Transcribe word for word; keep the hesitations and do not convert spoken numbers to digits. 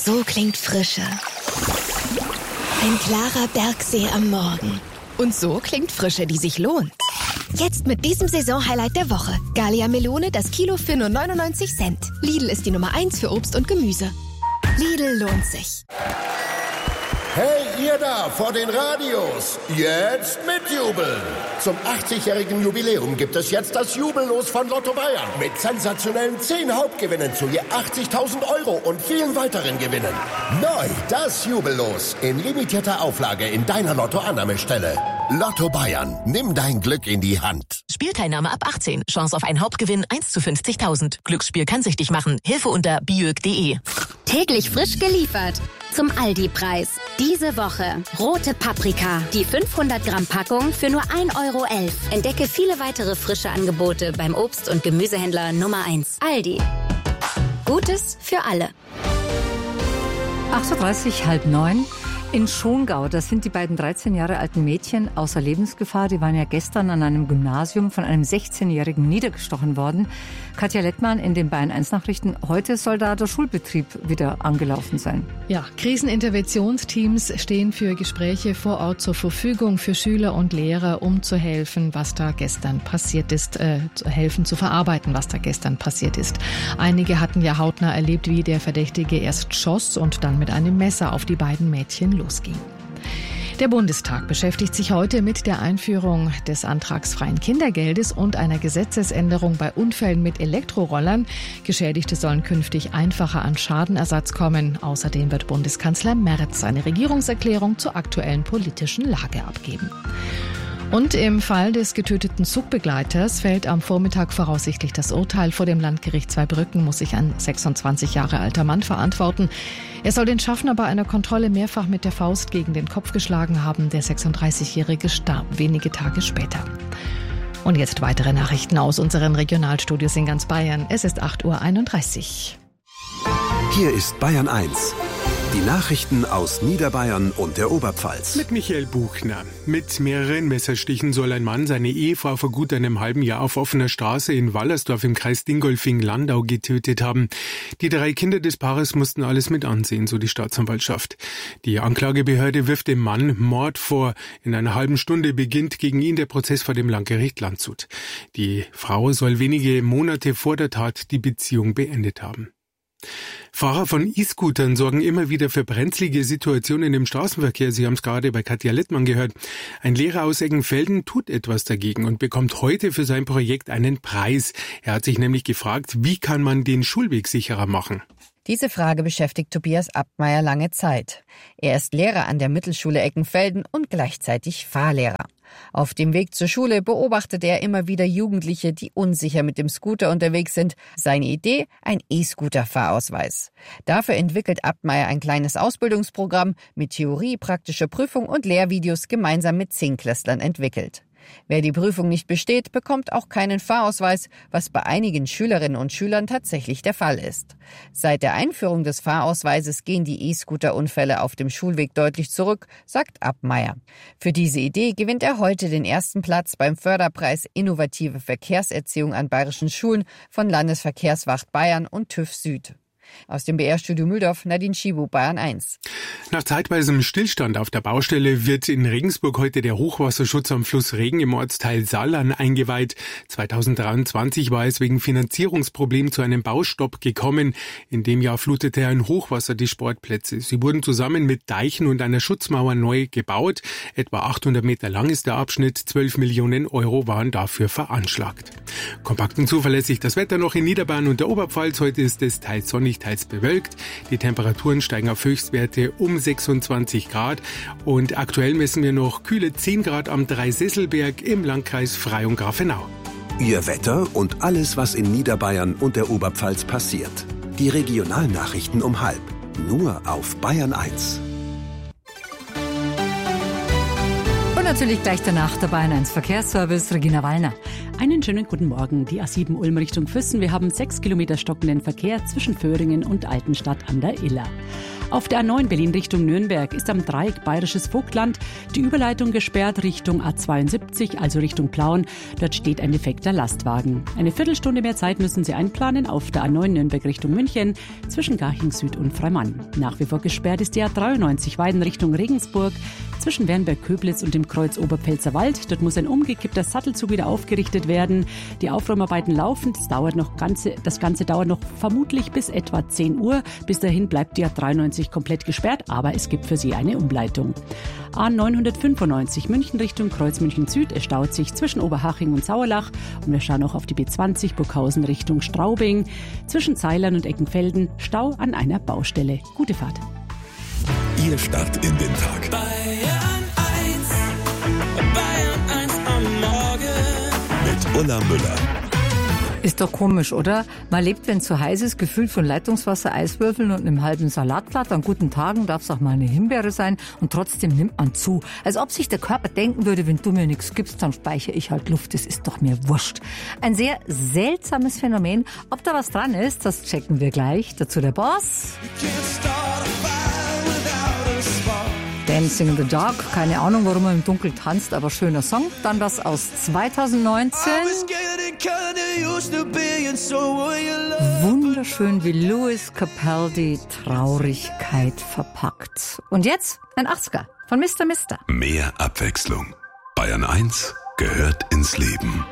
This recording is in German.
So klingt Frische. Ein klarer Bergsee am Morgen. Und so klingt Frische, die sich lohnt. Jetzt mit diesem Saisonhighlight der Woche. Gallia Melone, das Kilo für nur neunundneunzig Cent. Lidl ist die Nummer eins für Obst und Gemüse. Lidl lohnt sich. Hey, ihr da vor den Radios, jetzt mitjubeln! Zum achtzigjährigen Jubiläum gibt es jetzt das Jubellos von Lotto Bayern mit sensationellen zehn Hauptgewinnen zu je achtzigtausend Euro und vielen weiteren Gewinnen. Neu das Jubellos in limitierter Auflage in deiner Lotto-Annahmestelle. Lotto Bayern, nimm dein Glück in die Hand. Spielteilnahme ab achtzehn. Chance auf einen Hauptgewinn eins zu fünfzigtausend. Glücksspiel kann süchtig machen. Hilfe unter biög punkt de. Täglich frisch geliefert. Zum Aldi-Preis. Diese Woche rote Paprika. Die fünfhundert Gramm Packung für nur ein Euro elf. Entdecke viele weitere frische Angebote beim Obst- und Gemüsehändler Nummer eins. Aldi. Gutes für alle. acht Uhr dreißig, halb neun. In Schongau, das sind die beiden dreizehn Jahre alten Mädchen außer Lebensgefahr. Die waren ja gestern an einem Gymnasium von einem sechzehnjährigen niedergestochen worden. Katja Lettmann in den Bayern eins Nachrichten. Heute soll da der Schulbetrieb wieder angelaufen sein. Ja, Kriseninterventionsteams stehen für Gespräche vor Ort zur Verfügung für Schüler und Lehrer, um zu helfen, was da gestern passiert ist, äh, zu helfen zu verarbeiten, was da gestern passiert ist. Einige hatten ja hautnah erlebt, wie der Verdächtige erst schoss und dann mit einem Messer auf die beiden Mädchen losging. Der Bundestag beschäftigt sich heute mit der Einführung des antragsfreien Kindergeldes und einer Gesetzesänderung bei Unfällen mit Elektrorollern. Geschädigte sollen künftig einfacher an Schadenersatz kommen. Außerdem wird Bundeskanzler Merz eine Regierungserklärung zur aktuellen politischen Lage abgeben. Und im Fall des getöteten Zugbegleiters fällt am Vormittag voraussichtlich das Urteil. Vor dem Landgericht Zweibrücken muss sich ein sechsundzwanzig Jahre alter Mann verantworten. Er soll den Schaffner bei einer Kontrolle mehrfach mit der Faust gegen den Kopf geschlagen haben. Der sechsunddreißigjährige starb wenige Tage später. Und jetzt weitere Nachrichten aus unseren Regionalstudios in ganz Bayern. Es ist acht Uhr einunddreißig. Hier ist Bayern eins. Die Nachrichten aus Niederbayern und der Oberpfalz. Mit Michael Buchner. Mit mehreren Messerstichen soll ein Mann seine Ehefrau vor gut einem halben Jahr auf offener Straße in Wallersdorf im Kreis Dingolfing-Landau getötet haben. Die drei Kinder des Paares mussten alles mit ansehen, so die Staatsanwaltschaft. Die Anklagebehörde wirft dem Mann Mord vor. In einer halben Stunde beginnt gegen ihn der Prozess vor dem Landgericht Landshut. Die Frau soll wenige Monate vor der Tat die Beziehung beendet haben. Fahrer von E-Scootern sorgen immer wieder für brenzlige Situationen im Straßenverkehr. Sie haben es gerade bei Katja Lettmann gehört. Ein Lehrer aus Eggenfelden tut etwas dagegen und bekommt heute für sein Projekt einen Preis. Er hat sich nämlich gefragt, wie kann man den Schulweg sicherer machen? Diese Frage beschäftigt Tobias Abtmeier lange Zeit. Er ist Lehrer an der Mittelschule Eggenfelden und gleichzeitig Fahrlehrer. Auf dem Weg zur Schule beobachtet er immer wieder Jugendliche, die unsicher mit dem Scooter unterwegs sind. Seine Idee? Ein E-Scooter-Fahrausweis. Dafür entwickelt Abtmeier ein kleines Ausbildungsprogramm mit Theorie, praktischer Prüfung und Lehrvideos gemeinsam mit Zehntklässlern entwickelt. Wer die Prüfung nicht besteht, bekommt auch keinen Fahrausweis, was bei einigen Schülerinnen und Schülern tatsächlich der Fall ist. Seit der Einführung des Fahrausweises gehen die E-Scooter-Unfälle auf dem Schulweg deutlich zurück, sagt Abtmeier. Für diese Idee gewinnt er heute den ersten Platz beim Förderpreis Innovative Verkehrserziehung an bayerischen Schulen von Landesverkehrswacht Bayern und TÜV Süd. Aus dem B R-Studio Mühldorf, Nadine Schibu, Bayern eins. Nach zeitweisem Stillstand auf der Baustelle wird in Regensburg heute der Hochwasserschutz am Fluss Regen im Ortsteil Sallern eingeweiht. zweitausenddreiundzwanzig war es wegen Finanzierungsproblemen zu einem Baustopp gekommen. In dem Jahr flutete ein Hochwasser die Sportplätze. Sie wurden zusammen mit Deichen und einer Schutzmauer neu gebaut. Etwa achthundert Meter lang ist der Abschnitt. zwölf Millionen Euro waren dafür veranschlagt. Kompakt und zuverlässig das Wetter noch in Niederbayern und der Oberpfalz. Heute ist es teils sonnig, teils bewölkt. Die Temperaturen steigen auf Höchstwerte um sechsundzwanzig Grad und aktuell messen wir noch kühle zehn Grad am Dreisesselberg im Landkreis Freyung-Grafenau. Ihr Wetter und alles, was in Niederbayern und der Oberpfalz passiert. Die Regionalnachrichten um halb. Nur auf Bayern eins. Und natürlich gleich danach der Bayern eins Verkehrsservice, Regina Wallner. Einen schönen guten Morgen. Die A sieben Ulm Richtung Füssen. Wir haben sechs Kilometer stockenden Verkehr zwischen Föhringen und Altenstadt an der Iller. Auf der A neun Berlin Richtung Nürnberg ist am Dreieck Bayerisches Vogtland die Überleitung gesperrt Richtung A zweiundsiebzig, also Richtung Plauen. Dort steht ein defekter Lastwagen. Eine Viertelstunde mehr Zeit müssen Sie einplanen auf der A neun Nürnberg Richtung München zwischen Garching Süd und Freimann. Nach wie vor gesperrt ist die A dreiundneunzig Weiden Richtung Regensburg zwischen Wernberg-Köblitz und dem Kreuz Oberpfälzer Wald. Dort muss ein umgekippter Sattelzug wieder aufgerichtet werden. Die Aufräumarbeiten laufen. Das dauert noch ganze, das Ganze dauert noch vermutlich bis etwa zehn Uhr. Bis dahin bleibt die A dreiundneunzig komplett gesperrt, aber es gibt für Sie eine Umleitung. A neunhundertfünfundneunzig München Richtung Kreuz München Süd. Es staut sich zwischen Oberhaching und Sauerlach. Und wir schauen auch auf die B zwanzig Burghausen Richtung Straubing. Zwischen Zeilern und Eckenfelden Stau an einer Baustelle. Gute Fahrt. Ihr Start in den Tag. Bayern eins, Bayern eins am Morgen. Mit Ulla Müller. Ist doch komisch, oder? Man lebt, wenn es zu heiß ist, gefühlt von Leitungswasser, Eiswürfeln und einem halben Salatblatt. An guten Tagen darf es auch mal eine Himbeere sein und trotzdem nimmt man zu. Als ob sich der Körper denken würde, wenn du mir nichts gibst, dann speichere ich halt Luft. Das ist doch mir wurscht. Ein sehr seltsames Phänomen. Ob da was dran ist, das checken wir gleich. Dazu der Boss. Dancing in the Dark, keine Ahnung, warum er im Dunkeln tanzt, aber schöner Song. Dann das aus zweitausendneunzehn. Wunderschön, wie Lewis Capaldi Traurigkeit verpackt. Und jetzt ein achtziger von Mister Mister. Mehr Abwechslung. Bayern eins gehört ins Leben.